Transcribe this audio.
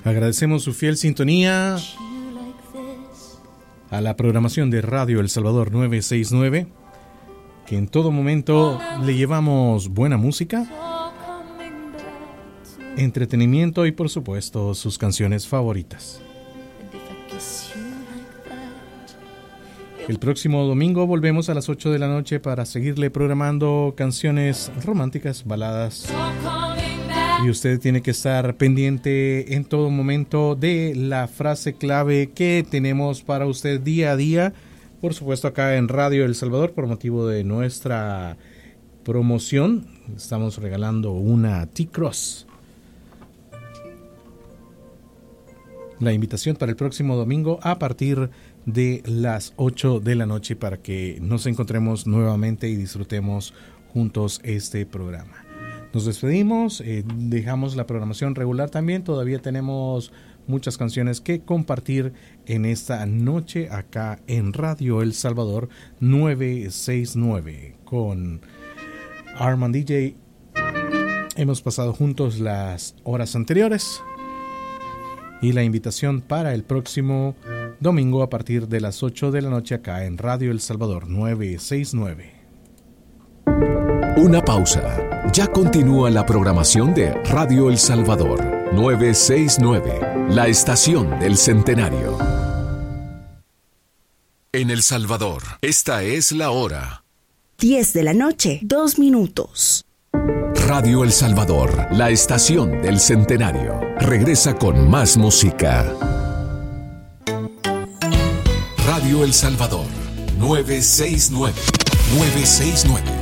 Agradecemos su fiel sintonía a la programación de Radio El Salvador 969, que en todo momento le llevamos buena música, entretenimiento y por supuesto sus canciones favoritas. El próximo domingo volvemos a las 8 de la noche para seguirle programando canciones románticas, baladas. Y usted tiene que estar pendiente en todo momento de la frase clave que tenemos para usted día a día. Por supuesto, acá en Radio El Salvador, por motivo de nuestra promoción, estamos regalando una T-Cross. La invitación para el próximo domingo a partir de las 8 de la noche para que nos encontremos nuevamente y disfrutemos juntos este programa. Nos despedimos, dejamos la programación regular también, todavía tenemos muchas canciones que compartir en esta noche acá en Radio El Salvador 969 con Armand DJ. Hemos pasado juntos las horas anteriores y la invitación para el próximo domingo a partir de las 8 de la noche acá en Radio El Salvador 969. Una pausa. Ya continúa la programación de Radio El Salvador 969, la estación del centenario. En El Salvador, esta es la hora. 10 de la noche, 2 minutos. Radio El Salvador, la estación del centenario. Regresa con más música. Radio El Salvador 969.